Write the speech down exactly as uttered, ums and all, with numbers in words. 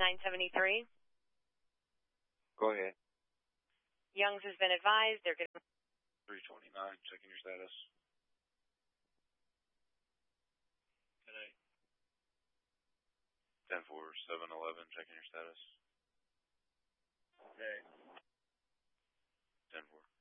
nine seventy-three. Go ahead. Young's has been advised. They're going to... three twenty-nine, checking your status. ten eight. ten four, seven eleven, checking your status. Okay. ten four.